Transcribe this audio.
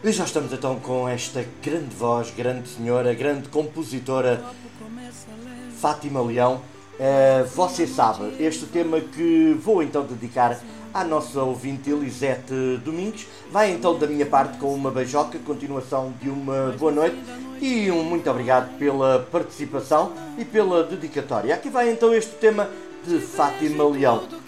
E já estamos então com esta grande voz, grande senhora, grande compositora Fátima Leão. Você sabe, este tema que vou então dedicar à nossa ouvinte Elisete Domingues vai então da minha parte com uma beijoca, continuação de uma boa noite e um muito obrigado pela participação e pela dedicatória. Aqui vai então este tema de Fátima Leão.